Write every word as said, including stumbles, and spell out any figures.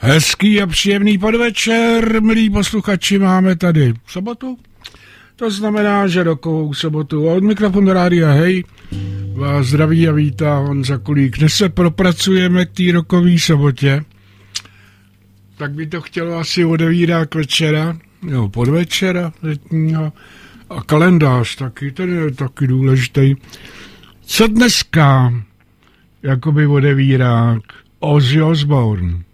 Hezký a příjemný podvečer, milí posluchači, máme tady sobotu. To znamená, že rokovou sobotu. Od mikrofonu Rádia Hej vás zdraví a vítá Honza Kulík. Dnes se propracujeme k té rokové sobotě. Tak by to chtělo asi odevírák večera, nebo podvečera letního. A kalendář taky, ten je taky důležitý. Co dneska jakoby odevírák? Ozzy Osbourne.